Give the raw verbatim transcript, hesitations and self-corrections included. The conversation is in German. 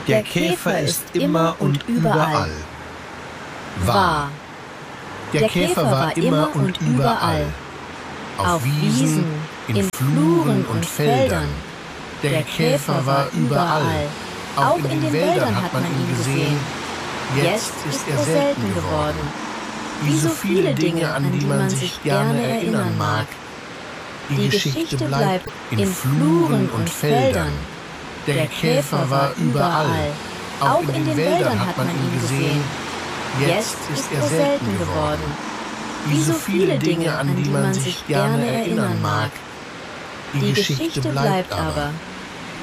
Der Käfer ist immer und überall. Wahr. Der Käfer war immer und überall. Auf Wiesen, in Fluren und Feldern. Der Käfer war überall. Auch in den Wäldern hat man ihn gesehen. Jetzt ist er selten geworden. Wie so viele Dinge, an die man sich gerne erinnern mag. Die Geschichte bleibt in Fluren und Feldern. Der Käfer war überall. Auch in den Wäldern hat man ihn gesehen. Jetzt ist er selten geworden. Wie so viele Dinge, an die man sich gerne erinnern mag. Die Geschichte bleibt aber